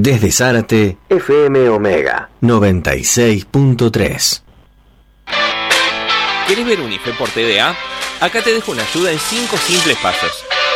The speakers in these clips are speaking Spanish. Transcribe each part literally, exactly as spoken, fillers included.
Desde Zárate, F M Omega noventa y seis punto tres. ¿Querés ver un I F E por T D A? Acá te dejo una ayuda en cinco simples pasos.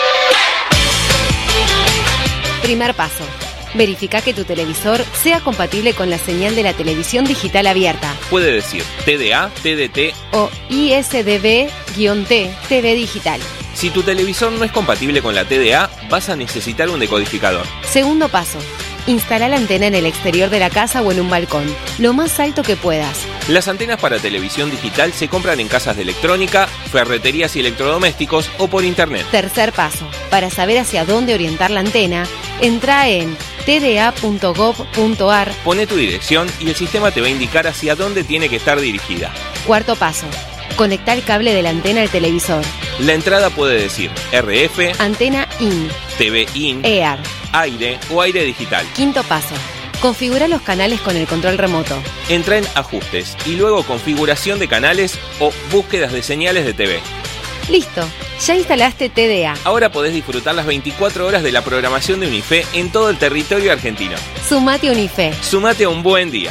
Primer paso. Verifica que tu televisor sea compatible con la señal de la televisión digital abierta. Puede decir T D A, T D T o I S D B T, T V digital. Si tu televisor no es compatible con la T D A, vas a necesitar un decodificador. Segundo paso. Instala la antena en el exterior de la casa o en un balcón, lo más alto que puedas. Las antenas para televisión digital se compran en casas de electrónica, ferreterías y electrodomésticos o por internet. Tercer paso. Para saber hacia dónde orientar la antena, entra en t d a punto gov punto a r. Pone tu dirección y el sistema te va a indicar hacia dónde tiene que estar dirigida. Cuarto paso. Conecta el cable de la antena al televisor. La entrada puede decir R F, antena in, T V in, E A R, aire o aire digital. Quinto paso. Configura los canales con el control remoto. Entra en Ajustes y luego Configuración de canales o Búsquedas de señales de T V. Listo, ya instalaste T D A. Ahora podés disfrutar las veinticuatro horas de la programación de Unife en todo el territorio argentino. Sumate a Unife. Sumate a un buen día.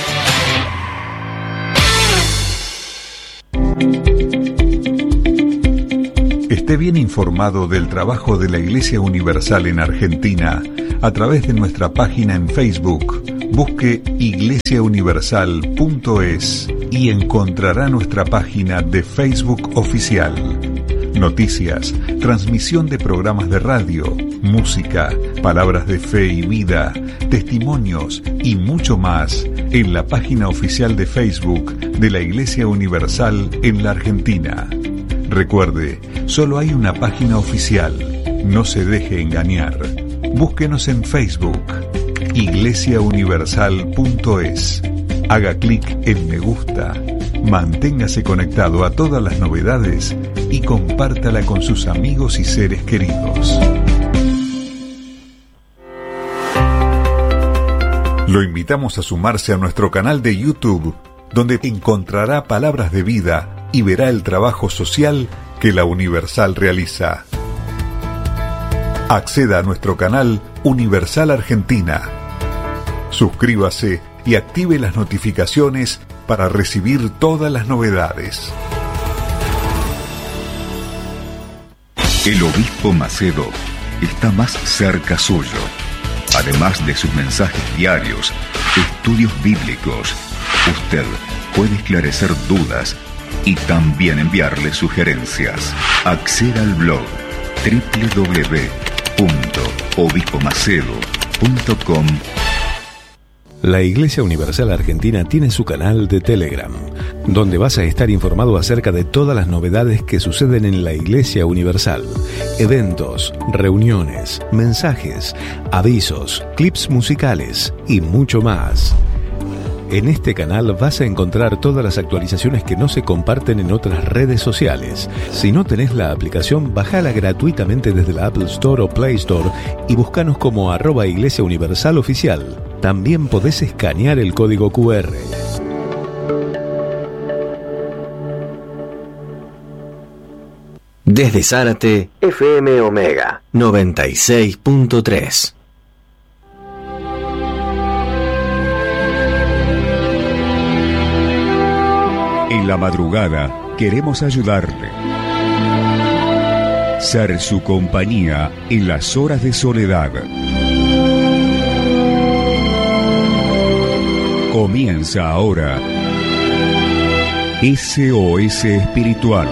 Esté bien informado del trabajo de la Iglesia Universal en Argentina a través de nuestra página en Facebook. Busque iglesia universal punto es y encontrará nuestra página de Facebook oficial. Noticias, transmisión de programas de radio, música, palabras de fe y vida, testimonios y mucho más en la página oficial de Facebook de la Iglesia Universal en la Argentina. Recuerde, solo hay una página oficial. No se deje engañar. Búsquenos en Facebook, iglesia universal punto es. Haga clic en me gusta. Manténgase conectado a todas las novedades y compártala con sus amigos y seres queridos. Lo invitamos a sumarse a nuestro canal de YouTube, donde encontrará palabras de vida y verá el trabajo social que la Universal realiza. Acceda a nuestro canal Universal Argentina. Suscríbase y active las notificaciones para recibir todas las novedades. El obispo Macedo está más cerca suyo. Además de sus mensajes diarios, estudios bíblicos, usted puede esclarecer dudas y también enviarle sugerencias. Acceda al blog doble u doble u doble u punto obispo macedo punto com. La Iglesia Universal Argentina tiene su canal de Telegram, donde vas a estar informado acerca de todas las novedades que suceden en la Iglesia Universal. Eventos, reuniones, mensajes, avisos, clips musicales y mucho más. En este canal vas a encontrar todas las actualizaciones que no se comparten en otras redes sociales. Si no tenés la aplicación, bajala gratuitamente desde la Apple Store o Play Store y búscanos como arroba Iglesia Universal Oficial. También podés escanear el código cu erre. Desde Zárate, F M Omega noventa y seis punto tres. En la madrugada queremos ayudarle. Ser su compañía en las horas de soledad. Comienza ahora S O S Espiritual.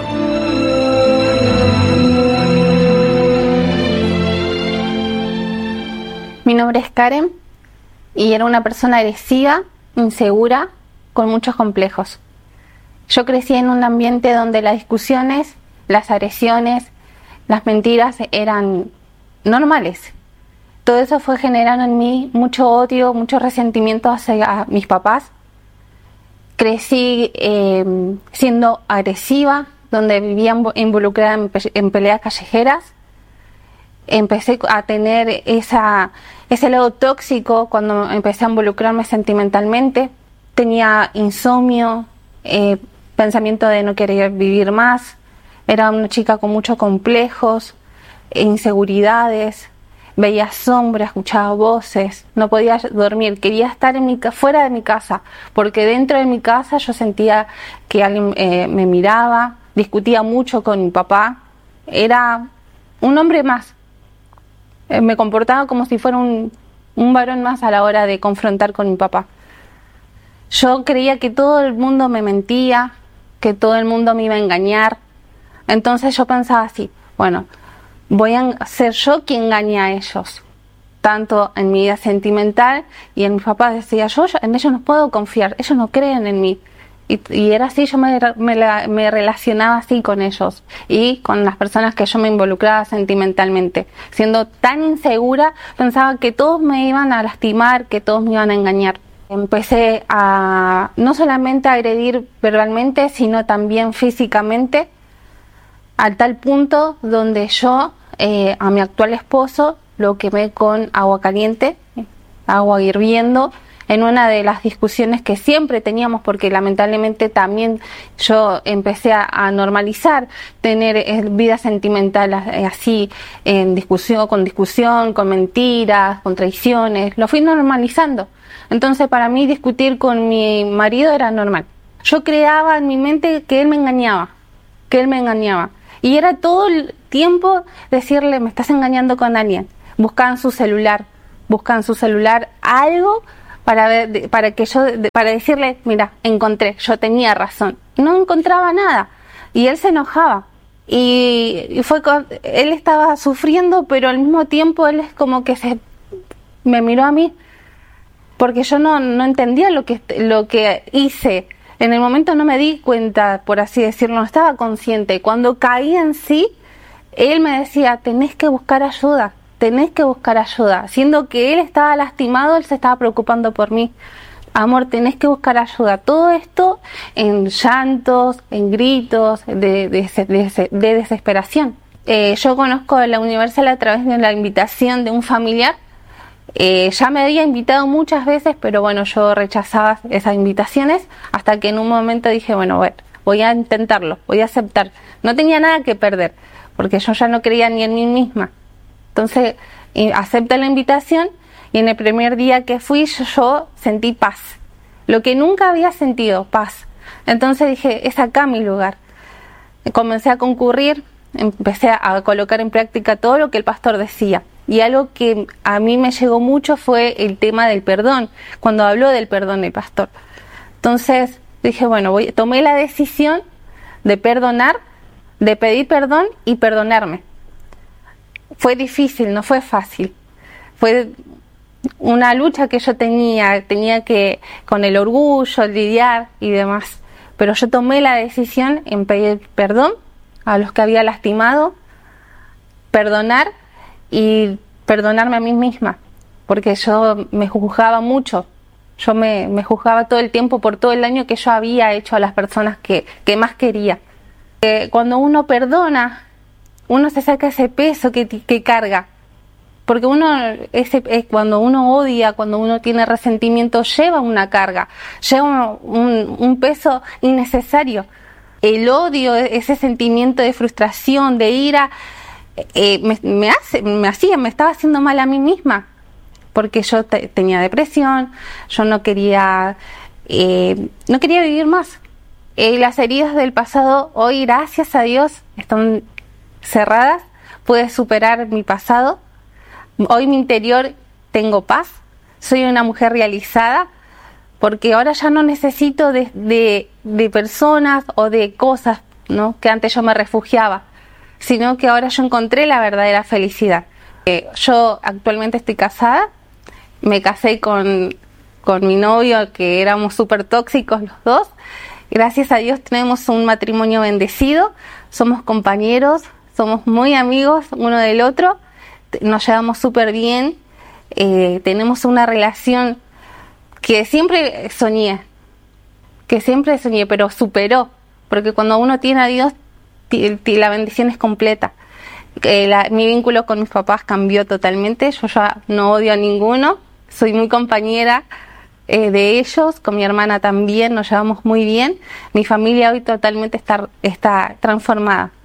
Mi nombre es Karen y era una persona agresiva, insegura, con muchos complejos. Yo crecí en un ambiente donde las discusiones, las agresiones, las mentiras eran normales. Todo eso fue generando en mí mucho odio, mucho resentimiento hacia mis papás. Crecí eh, siendo agresiva, donde vivía involucrada en, pe- en peleas callejeras. Empecé a tener esa, ese lado tóxico cuando empecé a involucrarme sentimentalmente. Tenía insomnio, eh, pensamiento de no querer vivir más. Era una chica con muchos complejos, inseguridades. veía sombras, escuchaba voces, no podía dormir, quería estar en mi, fuera de mi casa, porque dentro de mi casa yo sentía que alguien eh, me miraba, discutía mucho con mi papá, era un hombre más, eh, me comportaba como si fuera un, un varón más a la hora de confrontar con mi papá. Yo creía que todo el mundo me mentía, que todo el mundo me iba a engañar, entonces yo pensaba así, bueno, voy a ser yo quien engañe a ellos, tanto en mi vida sentimental y en mis papás. Decía, yo en ellos no puedo confiar, ellos no creen en mí. Y, y era así, yo me, me, me relacionaba así con ellos y con las personas que yo me involucraba sentimentalmente. Siendo tan insegura, pensaba que todos me iban a lastimar, que todos me iban a engañar. Empecé a no solamente a agredir verbalmente, sino también físicamente, al tal punto donde yo eh, a mi actual esposo lo quemé con agua caliente, agua hirviendo, en una de las discusiones que siempre teníamos, porque lamentablemente también yo empecé a, a normalizar tener eh, vida sentimental eh, así, en discusión, con discusión, con mentiras, con traiciones, lo fui normalizando. Entonces para mí discutir con mi marido era normal. Yo creaba en mi mente que él me engañaba, que él me engañaba. Y era todo el tiempo decirle, me estás engañando con alguien. Buscaban su celular, buscaban su celular algo para ver, para que yo, para decirle, mira, encontré, yo tenía razón. Y no encontraba nada. Y él se enojaba. Y, y fue con, él estaba sufriendo, pero al mismo tiempo él es como que se me miró a mí, porque yo no, no entendía lo que, lo que hice. En el momento no me di cuenta, por así decirlo, no estaba consciente. Cuando caí en sí, él me decía, tenés que buscar ayuda, tenés que buscar ayuda. Siendo que él estaba lastimado, él se estaba preocupando por mí. Amor, tenés que buscar ayuda. Todo esto en llantos, en gritos, de, de, de, de desesperación. Eh, yo conozco a la Universal a través de la invitación de un familiar. Eh, ya me había invitado muchas veces, pero bueno, yo rechazaba esas invitaciones hasta que en un momento dije, bueno, bueno, voy a intentarlo, voy a aceptar. No tenía nada que perder, porque yo ya no creía ni en mí misma. Entonces, eh, acepté la invitación y en el primer día que fui yo, yo sentí paz, lo que nunca había sentido, paz. Entonces dije, es acá mi lugar. Comencé a concurrir, empecé a colocar en práctica todo lo que el pastor decía. Y algo que a mí me llegó mucho fue el tema del perdón, cuando habló del perdón el pastor. Entonces dije, bueno, voy, tomé la decisión de perdonar, de pedir perdón y perdonarme. Fue difícil, no fue fácil. Fue una lucha que yo tenía, tenía que con el orgullo, lidiar y demás. Pero yo tomé la decisión en pedir perdón a los que había lastimado, perdonar y perdonarme a mí misma, porque yo me juzgaba mucho, yo me, me juzgaba todo el tiempo por todo el daño que yo había hecho a las personas que, que más quería. Eh, cuando uno perdona, uno se saca ese peso que, que carga, porque uno ese, es cuando uno odia, cuando uno tiene resentimiento, lleva una carga, lleva un, un peso innecesario. El odio, ese sentimiento de frustración, de ira, Eh, me, me, hace, me hacía, me estaba haciendo mal a mí misma, porque yo te, tenía depresión, yo no quería, eh, no quería vivir más. Eh, las heridas del pasado hoy, gracias a Dios, están cerradas, pude superar mi pasado, hoy mi interior tengo paz, soy una mujer realizada, porque ahora ya no necesito de, de, de personas o de cosas, ¿no?, que antes yo me refugiaba, sino que ahora yo encontré la verdadera felicidad. Eh, yo actualmente estoy casada, me casé con, con mi novio, que éramos súper tóxicos los dos. Gracias a Dios tenemos un matrimonio bendecido, somos compañeros, somos muy amigos uno del otro, nos llevamos súper bien, eh, tenemos una relación que siempre soñé, que siempre soñé, pero superó, porque cuando uno tiene a Dios, la bendición es completa. Eh, la, mi vínculo con mis papás cambió totalmente, yo ya no odio a ninguno, soy muy compañera eh, de ellos, con mi hermana también, nos llevamos muy bien, mi familia hoy totalmente está, está transformada.